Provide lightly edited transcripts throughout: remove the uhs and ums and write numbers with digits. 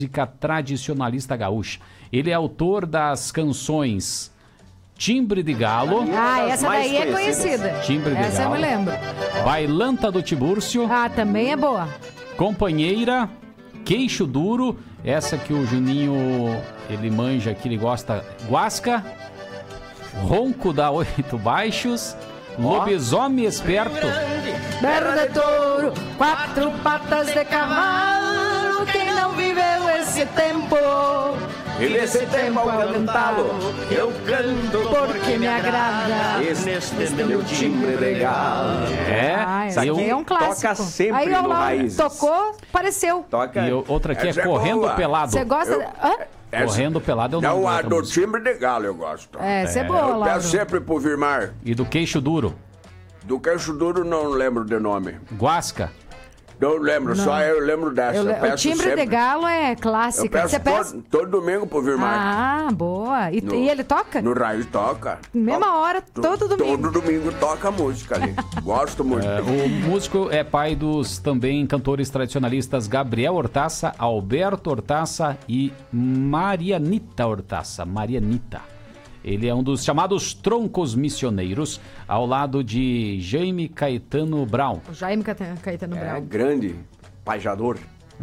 música tradicionalista gaúcha. Ele é autor das canções Timbre de Galo. Ah, essa daí é conhecida. Timbre de Essa Galo. eu me lembro. Bailanta do Tibúrcio. Ah, também é boa. Companheira, Queixo Duro. Essa que o Juninho, ele manja aqui, ele gosta. Guasca. Ronco da Oito Baixos. Lobisomem Esperto. Berro de touro, quatro patas de cavalo. Quem não viveu esse tempo? E nesse tempo ao cantá-lo, eu canto porque me agrada. Este meu timbre de galo. É, Isso aqui eu... é um clássico. Toca sempre aí, no Raízes. Tocou, pareceu. Toca. E outra aqui é Essa Correndo boa. Pelado. Você gosta? Hã? Correndo Pelado é o nome Não, da a outra do música. timbre de galo eu gosto. Essa é boa, Eu Lauro. peço sempre pro Virmar. E do Queixo Duro. Do Queixo Duro não lembro de nome. Guasca. Não lembro, só eu lembro dessa. Eu O peço timbre sempre. de galo é Eu clássica. peço Você peça? todo domingo pro Virmar. Ah, boa. E ele toca? No Raiz toca. Mesma hora, todo domingo. Todo domingo toca música ali. Gosto muito. O músico é pai dos também cantores tradicionalistas Gabriel Hortaça, Alberto Hortaça e Marianita Hortaça. Marianita. Ele é um dos chamados troncos missioneiros, ao lado de Jaime Caetano Brown. O Jaime Caetano É Brown. grande, pajador.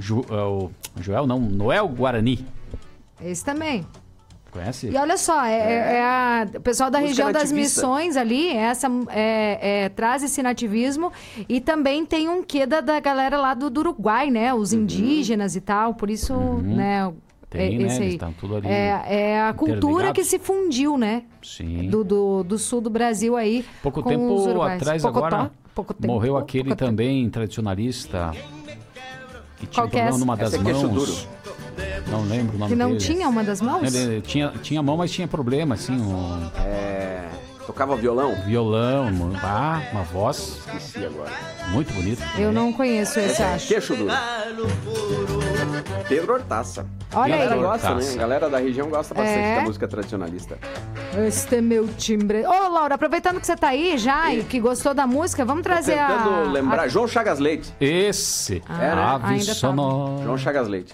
Joel não, Noel Guarani. Esse também. Conhece? E olha só, o pessoal da Música região das nativista. Missões ali, traz esse nativismo e também tem um quê da galera lá do Uruguai, né? Os indígenas e tal, por isso, né? Tem, esse né? aí. Eles estão tudo ali É a cultura interligados. que se fundiu, né? Sim. Do sul do Brasil aí. Pouco com os tempo uruguaios. atrás Pouco tempo, morreu aquele pouco tempo. também tradicionalista que tinha Qual que é problema essa? numa das Essa é Queixo mãos. Duro. Não lembro o nome Que não dele. tinha uma das mãos? Ele tinha mão, mas tinha problema, assim, um Tocava violão? violão, uma voz Esqueci agora. muito bonita. Eu não conheço esse, acho. Queixo Duro. Pedro Hortaça. Olha A galera aí. gosta, né? Hortaça. A galera da região gosta bastante É. da música tradicionalista. Este é meu timbre. Ô, Laura, aproveitando que você tá aí já e que gostou da música, vamos trazer Tentando lembrar, João Chagas Leite. Esse, né? Ave Ainda tá. Sonora. João Chagas Leite.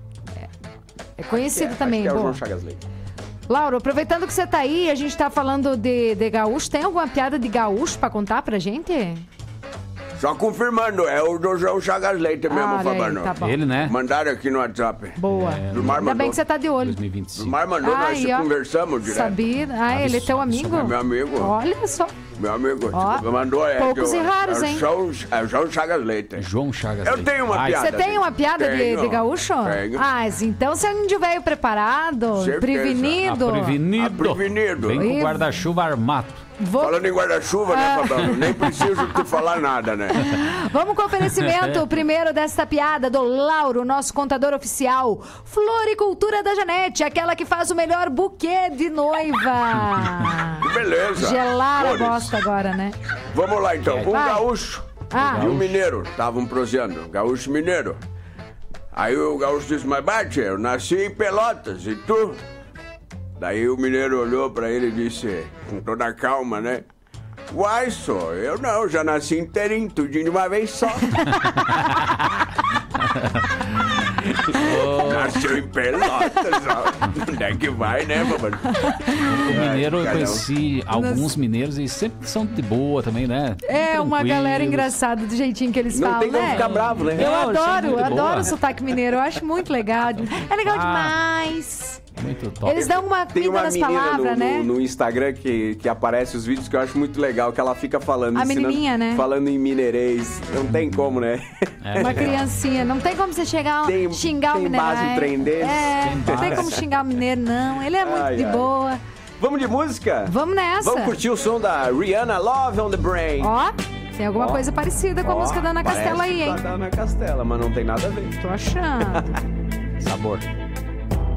É conhecido também, Acho que é o boa. João Chagas Leite. Laura, aproveitando que você tá aí, a gente tá falando de gaúcho, tem alguma piada de gaúcho pra contar pra gente? Só confirmando, é o do João Chagas Leite mesmo, olha aí, Fabano. tá bom. Ele, né? Mandaram aqui no WhatsApp. Boa. Vilmar Ainda bem mandou. que você tá de olho. 2025. Vilmar mandou, nós Ai, se ó. conversamos direto. Sabia? Ah, ele é teu amigo? É meu amigo. Olha só. Meu amigo. Ó, Mandou poucos e raros, hein? É o João Chagas Leite. João Chagas Eu Leite. tenho uma Ai, piada. Você tem uma piada de Tenho. gaúcho? Tenho. Ah, então você não veio preparado, Certeza. prevenido. Prevenido. Prevenido. Vem com Ih. o guarda-chuva armado. Falando em guarda-chuva, né, Fabano? Nem preciso te falar nada, né? Vamos com o oferecimento primeiro desta piada do Lauro, nosso contador oficial. Floricultura da Janete, aquela que faz o melhor buquê de noiva. Beleza. Gelar a Flores. bosta agora, né? Vamos lá, então. Um Vai. gaúcho Ah. e um mineiro estavam proseando. Gaúcho e mineiro. Aí o gaúcho disse, mas Bate, eu nasci em Pelotas, e tu? Daí o mineiro olhou pra ele e disse, com toda a calma, né? Uai, só, eu não, já nasci inteirinho, tudinho de uma vez só. Nasceu em Pelotas, ó. Onde é que vai, né, papai? O mineiro, eu Ai, conheci alguns mineiros e sempre são de boa também, né? É uma Tranquilos. galera engraçada do jeitinho que eles Não falam, tem como né? ficar bravo, né? Eu Não, eles são muito adoro boa. o sotaque mineiro, eu acho muito legal. É legal demais. Muito top. Eles dão uma Tem comida uma nas menina palavras, né? no Instagram que aparece os vídeos que eu acho muito legal, que ela fica falando, A menininha, né? falando em mineirês. Não tem como, né? Uma criancinha. Não tem como você xingar o Tem mineiro. base o trem desse. É, não tem como xingar o mineiro, não. Ele é muito Ai, de ai. boa. Vamos de música? Vamos nessa. Vamos curtir o som da Rihanna, Love on the Brain. Ó, tem alguma Ó. coisa parecida com a Ó, música da Ana Castela parece aí, hein? Da Ana Castela, mas não tem nada a ver. Tô achando. Sabor.